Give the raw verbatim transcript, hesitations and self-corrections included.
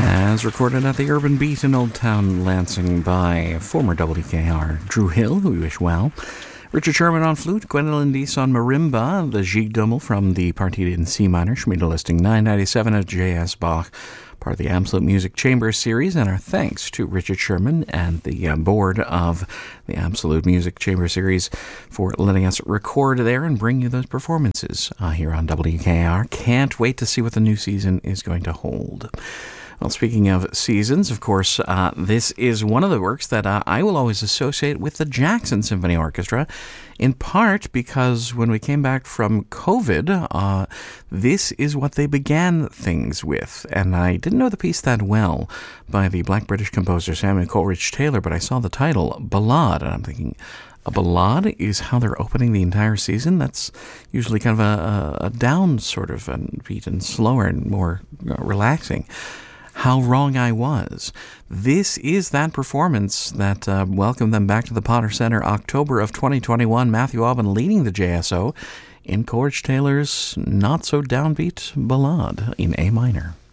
As recorded at the Urban Beat in Old Town Lansing by former W K R Drew Hill, who we wish well. Richard Sherman on flute, Gwendolyn Deese on marimba, the Gigue Dummel from the Partita in C minor, Schmiede listing nine ninety-seven of J S. Bach, part of the Absolute Music Chamber series, and our thanks to Richard Sherman and the uh, board of the Absolute Music Chamber series for letting us record there and bring you those performances uh, here on W K R. Can't wait to see what the new season is going to hold. Well, speaking of seasons, of course, uh, this is one of the works that uh, I will always associate with the Jackson Symphony Orchestra, in part because when we came back from COVID, uh, this is what they began things with. And I didn't know the piece that well by the Black British composer Samuel Coleridge Taylor, but I saw the title, Ballade, and I'm thinking, a ballade is how they're opening the entire season? That's usually kind of a, a, a down sort of beat and slower and more uh, relaxing. How wrong I was. This is that performance that uh, welcomed them back to the Potter Center October of twenty twenty-one. Matthew Alban leading the J S O in Coleridge Taylor's not-so-downbeat ballade in A minor.